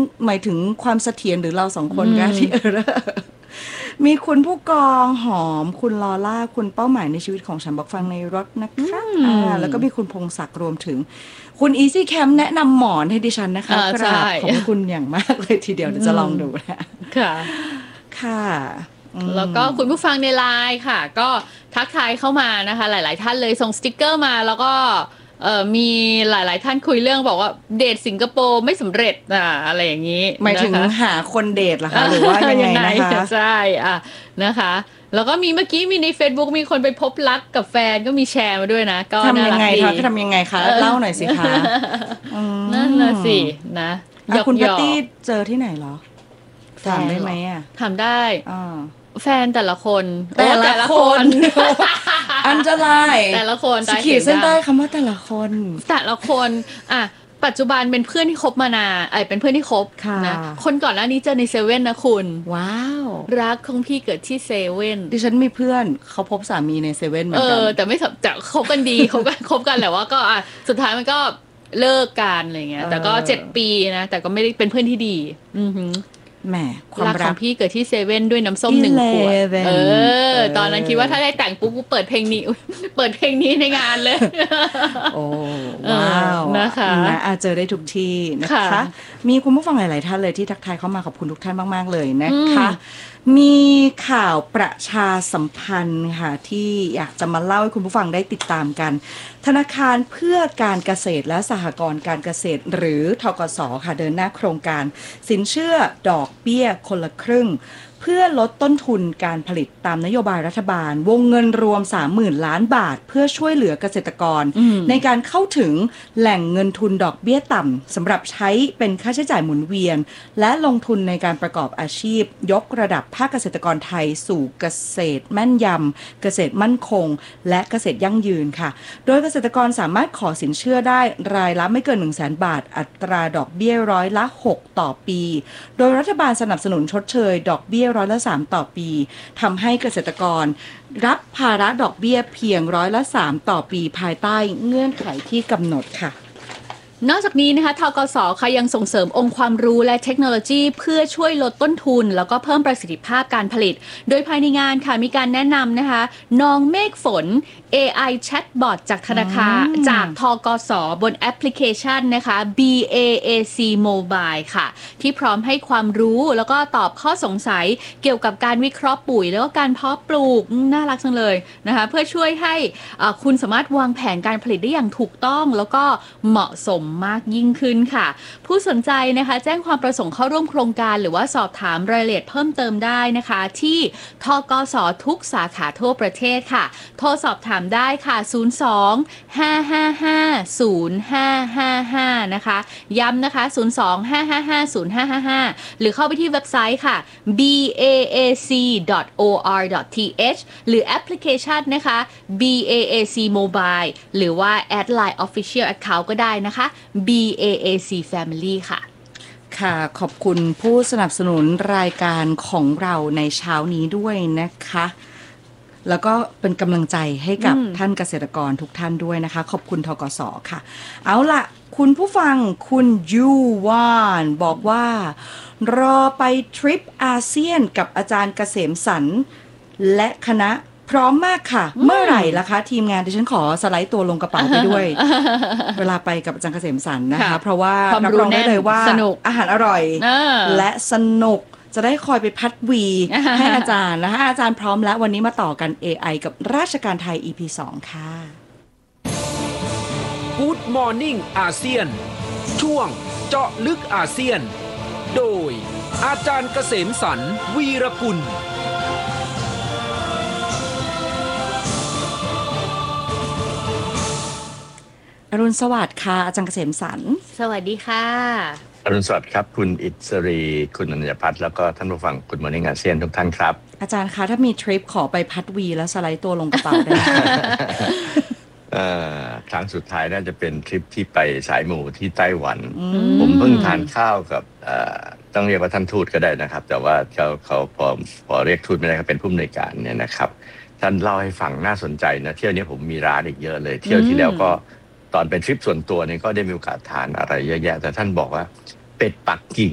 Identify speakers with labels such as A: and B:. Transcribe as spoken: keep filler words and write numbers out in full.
A: หมายถึงความเสถียรหรือเราสองคนกันที่เออมีคุณผู้กองหอมคุณลอล่าคุณเป้าหมายในชีวิตของฉันบอกฟังในรถนะคะอ่าแล้วก็มีคุณพงศักดิ์รวมถึงคุณ Easy Camp แนะนำหมอนให้ดิฉันนะคะกราบขอบคุณอย่างมากเลยทีเดียวเดี๋ยวจะลองดูนะ
B: ค่ะ
A: ค่ะ
B: แล้วก็คุณผู้ฟังในไลน์ค่ะก็ทักทายเข้ามานะคะหลายๆท่านเลยส่งสติกเกอร์มาแล้วก็เอ่อมีหลายๆท่านคุยเรื่องบอกว่าเดทสิงคโปร์ไม่สำเร็จอ่ะอะไรอย่างนี้
A: หมายถึงหาคนเดทเหรอคะหรือว่ายังไงนะคะ
B: ใช่อ่ะนะคะแล้วก็มีเมื่อกี้มีใน Facebook มีคนไปพบรักกับแฟนก็มีแชร์มาด้วยนะก็
A: ทำยังไงคะทำยังไงคะเล่าหน่อยสิคะ
B: นั่นน่ะสินะ
A: คุณปาร์ตี้เจอที่ไหนเหรอถามได้ไหมอ่ะ
B: ถามได้แฟนแต่ละคน
A: แต่ละคนอันจะไล่
B: แต่ละคน
A: ขีดเส้นใต้คำว่าแต่ละคน
B: แต่ละคนอ่ะปัจจุบันเป็นเพื่อนที่คบมานานไอ้เป็นเพื่อนที่คบนะคนก่อนหน้านี้เจอในเซเว่นนะคุณ
A: ว้าว
B: รักของพี่เกิดที่เซเว่น
A: ดิฉันมีเพื่อนเขาพบสามีในเซเว่นเหมือนกัน
B: เออแต่ไม่จะคบกันดีคบกันคบกันแหละว่าก็อ่ะสุดท้ายมันก็เลิกกันอะไรเงี้ยแต่ก็เจ็ดปีนะแต่ก็ไม่ได้เป็นเพื่อนที่ดีอือหือ
A: แหมความรัก
B: ของพี่เกิดที่เซเว่นด้วยน้ำส้มหนึ่งขวดเออตอนนั้นคิดว่าถ้าได้แต่งปุ๊บกูเปิดเพลงนี้เปิดเพลงนี้ในงานเลย
A: โอ้ว้าว
B: นะคะ
A: นะอาจเจอได้ทุกที่นะคะมีคุณผู้ฟังหลายๆท่านเลยที่ทักทายเข้ามาขอบคุณทุกท่านมากๆเลยนะคะมีข่าวประชาสัมพันธ์ค่ะที่อยากจะมาเล่าให้คุณผู้ฟังได้ติดตามกันธนาคารเพื่อการเกษตรและสหกรณ์การเกษตรหรือธกส.ค่ะเดินหน้าโครงการสินเชื่อดอกเบี้ยคนละครึ่งเพื่อลดต้นทุนการผลิตตามนโยบายรัฐบาลวงเงินรวม สามหมื่น ล้านบาทเพื่อช่วยเหลือเกษตรกรในการเข้าถึงแหล่งเงินทุนดอกเบี้ยต่ำสำหรับใช้เป็นค่าใช้จ่ายหมุนเวียนและลงทุนในการประกอบอาชีพยกระดับภาคเกษตรกรไทยสู่เกษตรแม่นยำเกษตรมั่นคงและเกษตรยั่งยืนค่ะโดยเกษตรกรสามารถขอสินเชื่อได้รายละไม่เกิน หนึ่งแสน บาทอัตราดอกเบี้ยร้อยละหกต่อปีโดยรัฐบาลสนับสนุนชดเชยดอกเบี้ยร้อยละสามต่อปีทำให้เกษตรกรรับภาระดอกเบี้ยเพียงร้อยละสามต่อปีภายใต้เงื่อนไขที่กำหนดค่ะ
B: นอกจากนี้นะคะธกส.ค่ะยังส่งเสริมองค์ความรู้และเทคโนโลยีเพื่อช่วยลดต้นทุนแล้วก็เพิ่มประสิทธิภาพการผลิตโดยภายในงานค่ะมีการแนะนำนะคะน้องเมฆฝน เอ ไอ Chatbot จากธนาคารจากธกส.บนแอปพลิเคชันนะคะ บี เอ เอ ซี Mobile ค่ะที่พร้อมให้ความรู้แล้วก็ตอบข้อสงสัยเกี่ยวกับการวิเคราะห์ปุ๋ยแล้วก็การเพาะปลูกน่ารักจังเลยนะคะเพื่อช่วยให้คุณสามารถวางแผนการผลิตได้อย่างถูกต้องแล้วก็เหมาะสมมากยิ่งขึ้นค่ะผู้สนใจนะคะแจ้งความประสงค์เข้าร่วมโครงการหรือว่าสอบถามรายละเอียดเพิ่มเติมได้นะคะที่ธกส.ทุกสาขาทั่วประเทศค่ะโทรสอบถามได้ค่ะศูนย์ สอง ห้า ห้า ห้า ศูนย์ ห้า ห้า ห้านะคะย้ำนะคะศูนย์ สอง ห้า ห้า ห้า ศูนย์ ห้า ห้า ห้าหรือเข้าไปที่เว็บไซต์ค่ะ บี เอ เอ ซี ดอท โอ อาร์ ดอท ที เอช หรือแอปพลิเคชันนะคะ บี เอ เอ ซี Mobile หรือว่า แอด ไลน์ Official Account ก็ได้นะคะ บี เอ เอ ซี Family ค่ะ
A: ค่ะขอบคุณผู้สนับสนุนรายการของเราในเช้านี้ด้วยนะคะแล้วก็เป็นกำลังใจให้กับท่านเกษตรกรทุกท่านด้วยนะคะขอบคุณธกส.ค่ะเอาล่ะคุณผู้ฟังคุณยูวานบอกว่ารอไปทริปอาเซียนกับอาจารย์เกษมสรรและคณะพร้อมมากค่ะเมื่อไหร่ล่ะคะทีมงานดิฉันขอสไลด์ตัวลงกระเป๋าไปด้วย เวลาไปกับอาจารย์เกษมสรรนะคะเพราะว่ารับรองได้เลยว่าอาหารอร่อยและสนุกจะได้คอยไปพัดวีให้อาจารย์นะคะอาจารย์พร้อมแล้ววันนี้มาต่อกัน เอ ไอ กับราชการไทย อี พี สอง ค่ะ
C: Good Morning อาเซียนช่วงเจาะลึกอาเซียนโดยอาจารย์เกษมสรรวีรกุล
A: อรุณสวัสดิ์ค่ะอาจารย์เกษมสรร
B: สวัสดีค่ะ
D: อรุณสวัสดิ์ครับคุณอิสรีคุณอนัญญพัฒน์แล้วก็ท่านผู้ฟังคุณมอร์นิ่งอาเซียนทุกท่านครับ
A: อาจารย์คะถ้ามีทริปขอไปพัดวีแล้วสไลด์ตัวลงกระเป๋าได้
D: ครั้งสุดท้ายน่าจะเป็นทริปที่ไปสายหมู่ที่ไต้หวันผมเพิ่งทานข้าวกับต้องเรียกว่าท่านทูตก็ได้นะครับแต่ว่าเขาเขาพอพอเรียกทูตไม่ได้เขาเป็นผู้อำนวยการเนี่ยนะครับท่านเล่าให้ฟังน่าสนใจนะเที่ยวนี้ผมมีร้านอีกเยอะเลยเที่ยวที่แล้วก็ตอนเป็นทริปส่วนตัวนี่ก็ได้มีโอกาสทานอะไรเยอะแยะแต่ท่านบอกว่าเป็ดปักกิ่ง